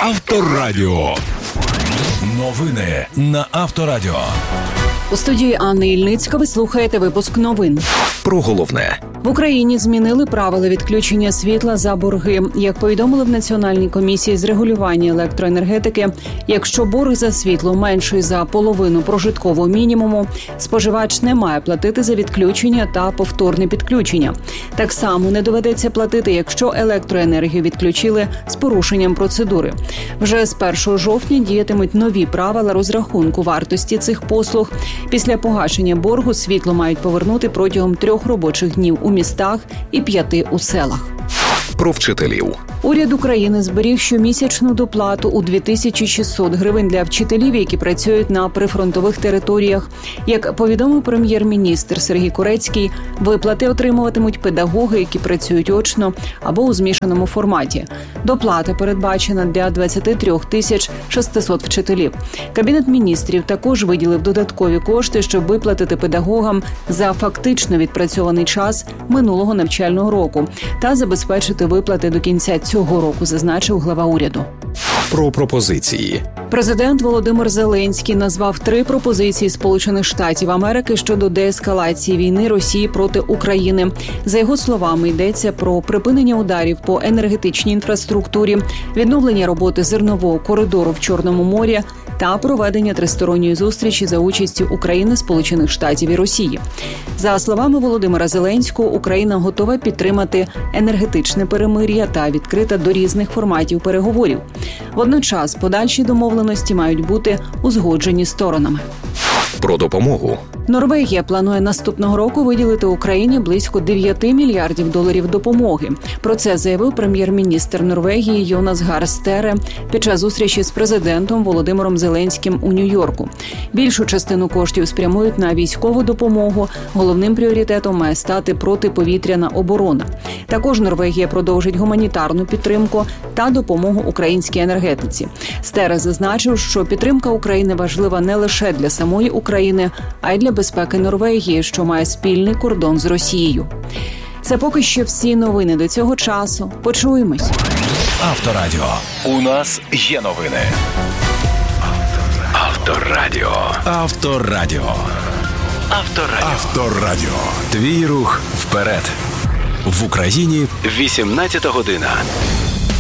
Авторадіо. Новини на Авторадіо. У студії Анни Ільницька ви слухаєте випуск новин. Про головне. В Україні змінили правила відключення світла за борги. Як повідомили в Національній комісії з регулювання електроенергетики, якщо борг за світло менший за половину прожиткового мінімуму, споживач не має платити за відключення та повторне підключення. Так само не доведеться платити, якщо електроенергію відключили з порушенням процедури. Вже з 1 жовтня діятимуть нові правила розрахунку вартості цих послуг. Після погашення боргу світло мають повернути протягом 3 робочих днів у містах і 5 у селах. Про вчителів. Уряд України зберіг щомісячну доплату у 2600 гривень для вчителів, які працюють на прифронтових територіях. Як повідомив прем'єр-міністр Сергій Корецький, виплати отримуватимуть педагоги, які працюють очно або у змішаному форматі. Доплата передбачена для 23 600 вчителів. Кабінет міністрів також виділив додаткові кошти, щоб виплатити педагогам за фактично відпрацьований час минулого навчального року та забезпечити виплати до кінця цього року, зазначив глава уряду. Про пропозиції. Президент Володимир Зеленський назвав 3 пропозиції Сполучених Штатів Америки щодо деескалації війни Росії проти України. За його словами, йдеться про припинення ударів по енергетичній інфраструктурі, відновлення роботи зернового коридору в Чорному морі та проведення тристоронньої зустрічі за участі України, Сполучених Штатів і Росії. За словами Володимира Зеленського, Україна готова підтримати енергетичне перемир'я та відкрита до різних форматів переговорів. Водночас подальші домовленості мають бути узгоджені сторонами. Про допомогу. Норвегія планує наступного року виділити Україні близько 9 мільярдів доларів допомоги. Про це заявив прем'єр-міністр Норвегії Йонас Гар Стере під час зустрічі з президентом Володимиром Зеленським у Нью-Йорку. Більшу частину коштів спрямують на військову допомогу. Головним пріоритетом має стати протиповітряна оборона. Також Норвегія продовжить гуманітарну підтримку та допомогу українській енергетиці. Стере зазначив, що підтримка України важлива не лише для самої України, а й для безпеки Норвегії, що має спільний кордон з Росією. Це поки що всі новини до цього часу. Почуємось. Авторадіо. У нас є новини. Авторадіо. Авторадіо. Авторадіо. Авторадіо. Твій рух вперед. В Україні 18 година.